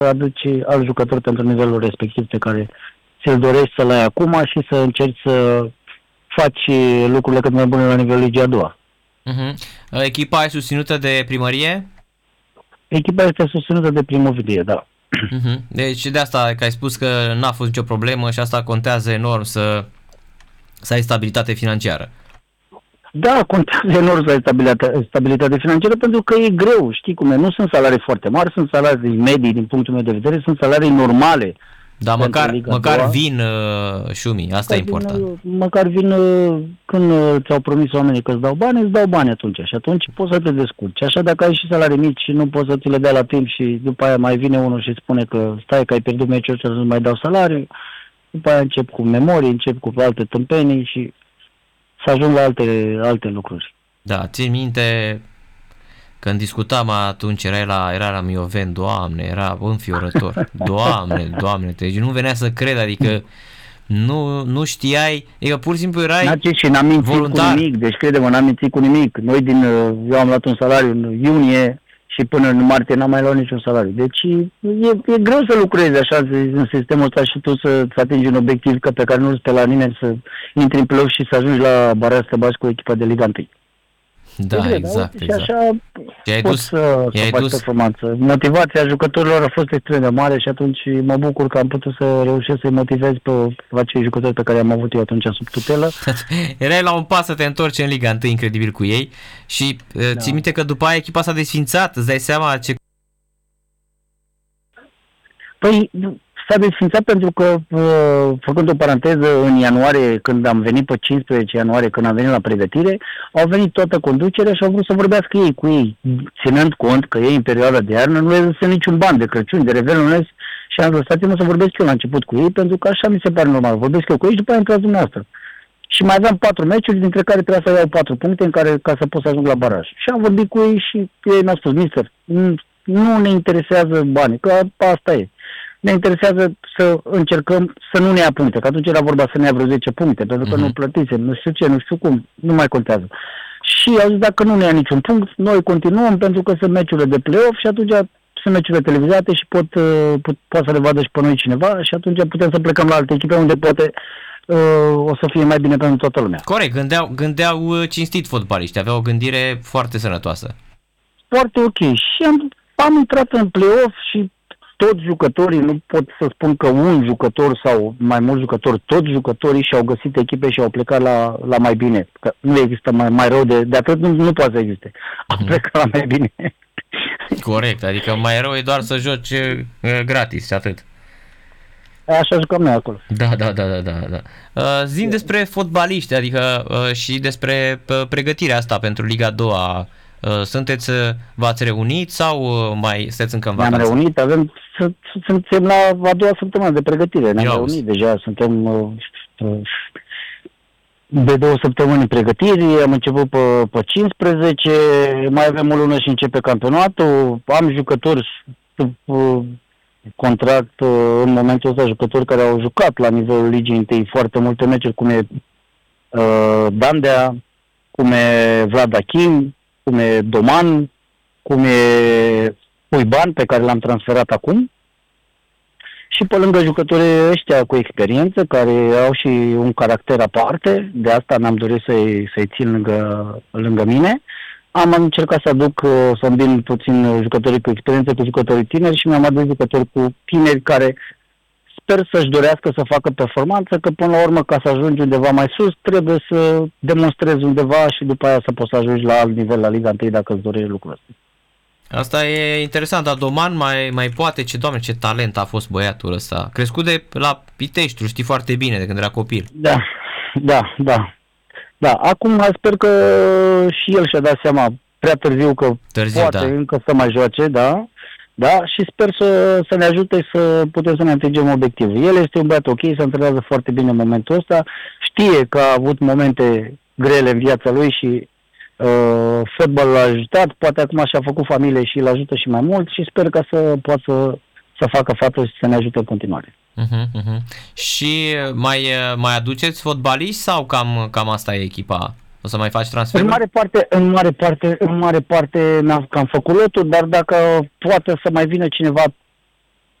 aduci alt jucător pentru nivelul respectiv pe care ți-l dorești să-l ai acum și să încerci să faci lucrurile cât mai bune la nivelul ligii a doua. Echipa e susținută de primărie? Echipa este susținută de primărie, da. Deci de asta că ai spus că n-a fost nicio problemă și asta contează enorm să ai stabilitate financiară. Da, contează enorm să ai stabilitate financiară pentru că e greu, știi cum e, nu sunt salarii foarte mari, sunt salarii medii din punctul meu de vedere, sunt salarii normale. Dar măcar vin, Șumi, asta e important. Măcar vin când ți-au promis oamenii că îți dau bani atunci și atunci poți să te descurci. Așa dacă ai și salarii mici și nu poți să ți le dea la timp și după aia mai vine unul și spune că stai că ai pierdut meciul ăsta, nu mai dau salariu, după aia încep cu memorii, încep cu alte tâmpenii și să ajung la alte lucruri. Da, țin minte când discutam atunci, era la Mioven, Doamne, era înfiorător. Doamne, deci nu venea să cred, adică nu știai, adică pur și simplu erai și n-am mințit voluntar. Cu nimic, deci crede-mă, n-am mințit cu nimic. Eu am luat un salariu în iunie și până în martie n-am mai luat niciun salariu. Deci e greu să lucrezi așa în sistemul ăsta și tu să-ți atingi un obiectiv pe care nu-l stă la nimeni, să intri în play-off și să ajungi la baraj să te bași cu echipa de Liga 1. Da, exact. Și așa poți să faci performanță. Motivația jucătorilor a fost extrem de mare și atunci mă bucur că am putut să reușesc să-i motivez pe acei jucători pe care am avut eu atunci sub tutelă. Erai la un pas să te întorci în Liga 1, incredibil cu ei și ții minte că după aia echipa s-a desfințat, îți dai seama ce... Păi s-a desfințat pentru că, făcând o paranteză, în ianuarie, când am venit pe 15 ianuarie, când am venit la pregătire, au venit toată conducerea și au vrut să vorbească ei cu ei, ținând cont că ei în perioada de iarnă nu le dăse niciun ban de Crăciun, de Revelionez și am lăsat să vorbesc eu la început cu ei, pentru că așa mi se pare normal. Vorbesc eu cu ei și după aia intrați dumneavoastră. Și mai aveam 4 meciuri, dintre care trebuia să iau 4 puncte ca să pot să ajung la baraj. Și am vorbit cu ei și ei mi-au spus, mister, nu ne interesează banii, că asta e. Ne interesează să încercăm să nu ne ia puncte, că atunci era vorba să ne ia vreo 10 puncte, pentru că nu plătisem, nu știu ce, nu știu cum, nu mai contează. Și au zis, dacă nu ne ia niciun punct, noi continuăm pentru că sunt meciurile de play-off și atunci sunt meciurile televizate și poate să le vadă și pe noi cineva și atunci putem să plecăm la alte echipe unde poate o să fie mai bine pentru toată lumea. Corect, gândeau cinstit fotbaliști, aveau o gândire foarte sănătoasă. Foarte ok. Și am intrat în play-off și toți jucătorii, nu pot să spun că un jucător sau mai mulți jucători, toți jucătorii și-au găsit echipe și au plecat la mai bine. Că nu există mai rău de atât, nu poate să existe. Au plecat la mai bine. Corect, adică mai rău e doar să joci gratis și atât. Așa jucăm noi acolo. Da. Zi-mi despre fotbaliști, adică și despre pregătirea asta pentru Liga 2. V-ați reunit sau mai sunteți încă în vacanță? Ne-am reunit, suntem la a doua săptămână de pregătire. Ne-am reunit deja, suntem de 2 săptămâni în pregătire, am început pe 15, mai avem o lună și începe campionatul, am jucători contract în momentul ăsta, jucători care au jucat la nivelul Ligii 1 foarte multe meciuri, cum e Dandea, cum e Vlad Achim, cum e Doman, cum e Puiban, pe care l-am transferat acum. Și pe lângă jucătorii ăștia cu experiență, care au și un caracter aparte, de asta n-am dorit să-i țin lângă mine, am încercat să să îmbin puțin jucătorii cu experiență cu jucătorii tineri și mi-am adus jucători cu tineri care sper să-și dorească să facă performanță, că până la urmă, ca să ajungi undeva mai sus, trebuie să demonstrezi undeva și după aia să poți să ajungi la alt nivel, la Liga 1, dacă îți dorești lucrul ăsta. Asta e interesant, dar Doman mai poate, Doamne, ce talent a fost băiatul ăsta. Crescut de la Pitești, știi foarte bine, de când era copil. Da, acum sper că și el și-a dat seama prea târziu că poate încă să mai joace, da, și sper să ne ajute să putem să ne atingem obiectivul. El este un băiat ok, se antrenează foarte bine în momentul ăsta, știe că a avut momente grele în viața lui și fotbalul l-a ajutat, poate acum și-a făcut familie și îl ajută și mai mult și sper că să poată să facă față și să ne ajute în continuare. Și mai aduceți fotbaliști sau cam asta e echipa? O să mai faci transferuri? În mare parte am făcut lotul, dar dacă poate să mai vină cineva